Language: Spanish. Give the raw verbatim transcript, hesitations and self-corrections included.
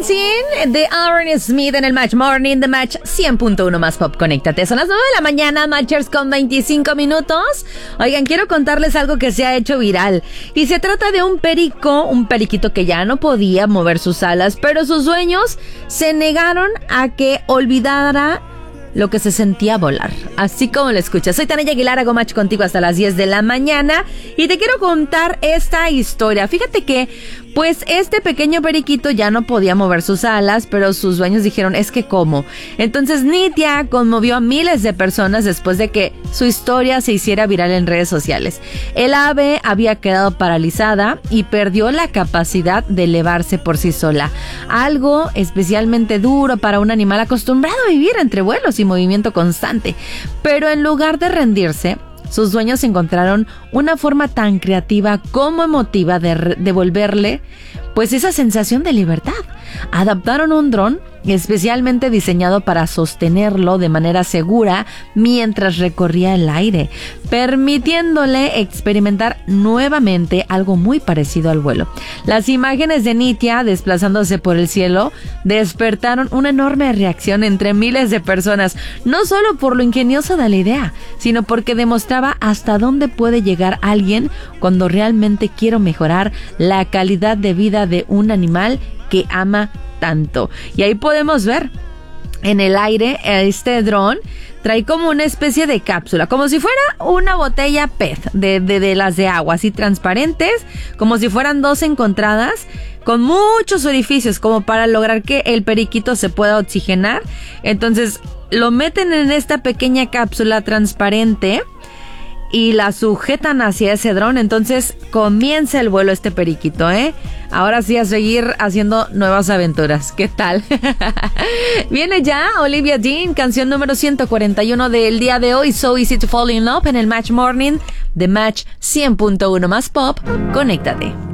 Dancing de Aaron Smith en el Match Morning, The Match cien punto uno más Pop. Conéctate. Son las nueve de la mañana, Matchers con veinticinco minutos. Oigan, quiero contarles algo que se ha hecho viral. Y se trata de un perico, un periquito que ya no podía mover sus alas, pero sus dueños se negaron a que olvidara lo que se sentía volar. Así como lo escuchas. Soy Tania Aguilar, hago match contigo hasta las diez de la mañana y te quiero contar esta historia. Fíjate que, pues, este pequeño periquito ya no podía mover sus alas, pero sus dueños dijeron, es que ¿cómo? Entonces Nithya conmovió a miles de personas después de que su historia se hiciera viral en redes sociales. El ave había quedado paralizada y perdió la capacidad de elevarse por sí sola. Algo especialmente duro para un animal acostumbrado a vivir entre vuelos y movimiento constante. Pero en lugar de rendirse, sus dueños encontraron una forma tan creativa como emotiva de re- devolverle pues esa sensación de libertad. Adaptaron un dron especialmente diseñado para sostenerlo de manera segura mientras recorría el aire, permitiéndole experimentar nuevamente algo muy parecido al vuelo. Las imágenes de Nithya desplazándose por el cielo despertaron una enorme reacción entre miles de personas, no solo por lo ingenioso de la idea, sino porque demostraba hasta dónde puede llegar alguien cuando realmente quiere mejorar la calidad de vida de un animal que ama tanto. Y ahí podemos ver en el aire este dron trae como una especie de cápsula, como si fuera una botella P E T de, de, de las de agua, así transparentes, como si fueran dos encontradas, con muchos orificios como para lograr que el periquito se pueda oxigenar. Entonces lo meten en esta pequeña cápsula transparente y la sujetan hacia ese dron. Entonces comienza el vuelo este periquito, ¿eh? Ahora sí a seguir haciendo nuevas aventuras. ¿Qué tal? Viene ya Olivia Dean, canción número ciento cuarenta y uno del día de hoy, So Easy to Fall in Love, en el Match Morning de Match cien punto uno más Pop. Conéctate.